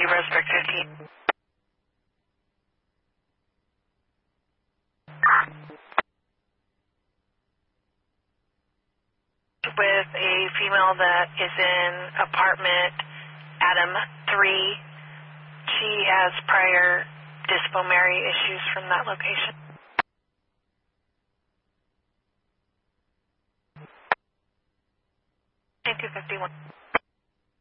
Restrict 15. With a female that is in apartment Adam 3. She has prior disciplinary issues from that location. 251.